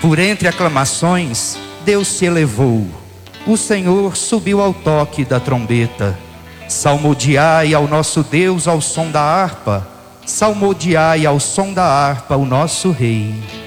Por entre aclamações, Deus se elevou. O Senhor subiu ao toque da trombeta. Salmodiai ao nosso Deus ao som da harpa. Salmodiai ao som da harpa o nosso Rei.